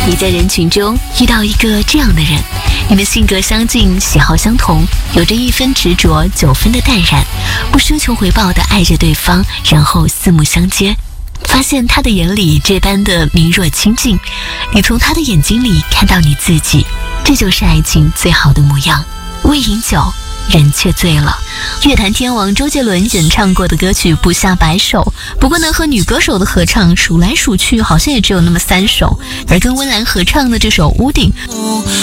你在人群中遇到一个这样的人，你们性格相近，喜好相同，有着1分执着，9分的淡然，不奢求回报的爱着对方，然后四目相接，发现他的眼里这般的明若清净，你从他的眼睛里看到你自己，这就是爱情最好的模样。未饮酒，人却醉了。乐坛天王周杰伦演唱过的歌曲不下100首，不过呢，和女歌手的合唱数来数去好像也只有那么3首，而跟温岚合唱的这首《屋顶》，